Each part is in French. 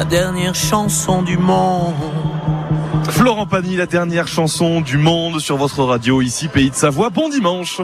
dernière chanson du monde. Florent Pagny, la dernière chanson du monde sur votre radio, ici Pays de Savoie. Bon dimanche.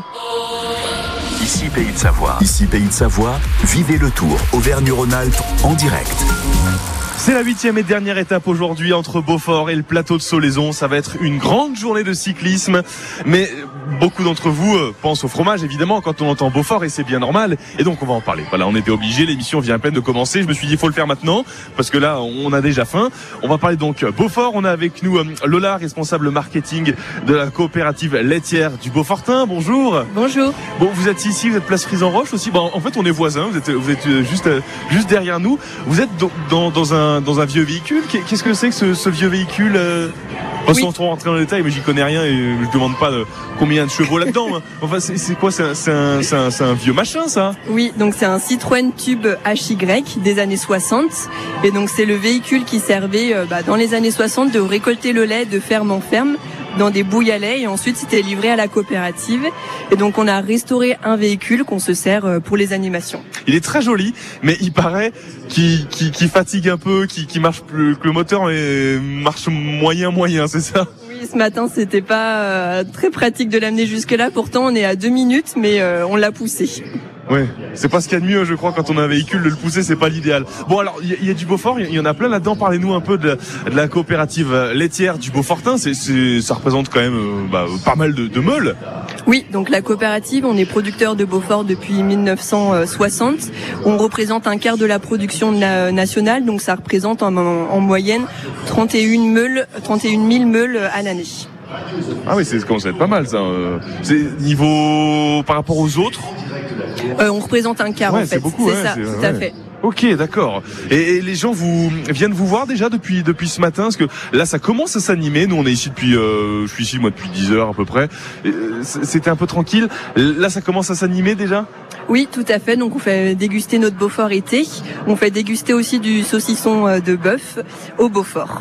Ici Pays de Savoie. Ici Pays de Savoie. Vivez le Tour Auvergne-Rhône-Alpes en direct. C'est la 8e et dernière étape aujourd'hui entre Beaufort et le plateau de Solaison. Ça va être une grande journée de cyclisme. Mais beaucoup d'entre vous pensent au fromage, évidemment, quand on entend Beaufort, et c'est bien normal. Et donc, on va en parler. Voilà, on était obligés. L'émission vient à peine de commencer. Je me suis dit, il faut le faire maintenant, parce que là, on a déjà faim. On va parler donc Beaufort. On a avec nous Lola, responsable marketing de la coopérative laitière du Beaufortin. Bonjour. Bonjour. Bon, vous êtes ici, vous êtes place Frise-en-Roche aussi. Bon, en fait, on est voisins. Vous êtes juste derrière nous. Vous êtes dans un vieux véhicule. Qu'est-ce que c'est que ce vieux véhicule Sans trop rentrer dans les détails, mais j'y connais rien et je demande pas combien de chevaux là-dedans. Enfin, c'est quoi? C'est un vieux machin, ça? Oui, donc c'est un Citroën Tube HY des années 60. Et donc c'est le véhicule qui servait dans les années 60 de récolter le lait de ferme en ferme dans des bouilles à lait, et ensuite c'était livré à la coopérative. Et donc on a restauré un véhicule qu'on se sert pour les animations. Il est très joli, mais il paraît qu'il fatigue un peu, qu'il marche plus, que le moteur marche moyen, c'est ça? Oui, ce matin c'était pas très pratique de l'amener jusque là. Pourtant on est à 2 minutes, mais on l'a poussé. Ouais, c'est pas ce qu'il y a de mieux, je crois, quand on a un véhicule, de le pousser, c'est pas l'idéal. Bon, alors, il y a du Beaufort, il y en a plein là-dedans. Parlez-nous un peu de la coopérative laitière du Beaufortin. Ça représente quand même pas mal de meules. Oui, donc la coopérative, on est producteur de Beaufort depuis 1960. On représente un quart de la production nationale, donc ça représente en moyenne 31 000 meules à l'année. Ah oui, c'est commence à être pas mal, ça. C'est niveau par rapport aux autres. On représente un quart, en fait. C'est beaucoup, c'est ça, tout à fait. Ok, d'accord. Et les gens viennent vous voir déjà depuis ce matin, parce que là ça commence à s'animer. Nous on est ici je suis ici moi depuis 10 heures à peu près. C'était un peu tranquille. Là ça commence à s'animer déjà. Oui, tout à fait. Donc on fait déguster notre Beaufort été. On fait déguster aussi du saucisson de bœuf au Beaufort.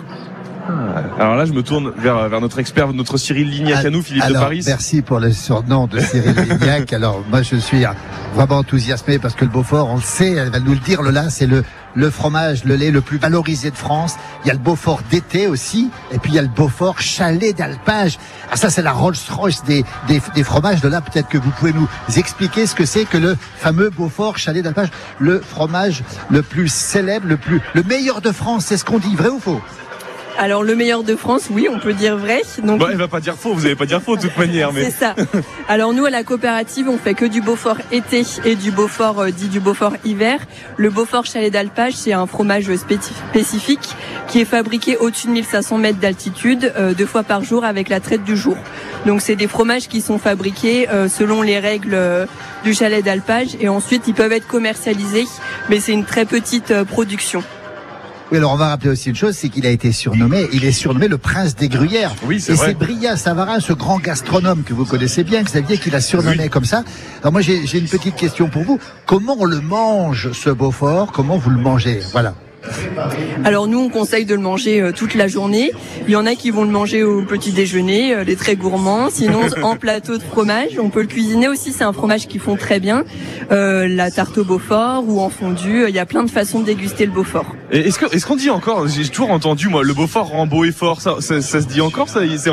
Alors là, je me tourne vers notre expert, notre Cyril Lignac à nous, Philippe de Paris. Merci pour le surnom de Cyril Lignac. Alors, moi, je suis vraiment enthousiasmé parce que le Beaufort, on le sait, elle va nous le dire, Lola, c'est le fromage, le lait le plus valorisé de France. Il y a le Beaufort d'été aussi, et puis il y a le Beaufort chalet d'alpage. Ah, ça, c'est la Rolls-Royce des fromages. Lola, peut-être que vous pouvez nous expliquer ce que c'est que le fameux Beaufort chalet d'alpage, le fromage le plus célèbre, le meilleur de France. C'est ce qu'on dit, vrai ou faux? Alors le meilleur de France, oui, on peut dire vrai. Donc elle va pas dire faux, vous n'allez pas dire faux de toute manière. Mais... C'est ça. Alors nous à la coopérative, on fait que du Beaufort été et du Beaufort dit du Beaufort hiver. Le Beaufort chalet d'alpage, c'est un fromage spécifique qui est fabriqué au-dessus de 1500 mètres d'altitude 2 fois par jour avec la traite du jour. Donc c'est des fromages qui sont fabriqués selon les règles du chalet d'alpage, et ensuite ils peuvent être commercialisés, mais c'est une très petite production. Oui, alors on va rappeler aussi une chose, c'est qu'il est surnommé le prince des gruyères. Oui, c'est vrai. Et c'est Brillat Savarin, ce grand gastronome que vous connaissez bien, que vous saviez qu'il a surnommé comme ça. Alors moi j'ai une petite question pour vous. Comment on le mange, ce Beaufort? Comment vous le mangez? Voilà. Alors nous on conseille de le manger toute la journée. Il y en a qui vont le manger au petit déjeuner, les très gourmands. Sinon en plateau de fromage, on peut le cuisiner aussi. C'est un fromage qui fond très bien. La tarte au Beaufort ou en fondue. Il y a plein de façons de déguster le Beaufort. Et est-ce qu'on dit encore? J'ai toujours entendu moi le Beaufort rend beau et fort. Ça se dit encore ça?